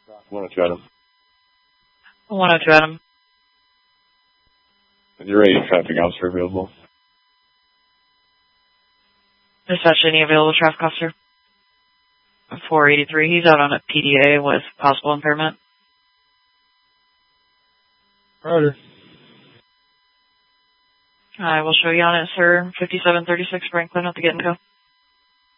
102 Adam. 102 Adam. Is your radio traffic officer available? Dispatch any available traffic officer? 483. He's out on a PDA with possible impairment. Roger. I will show you on it, sir. 5736 Franklin at the Get and Go.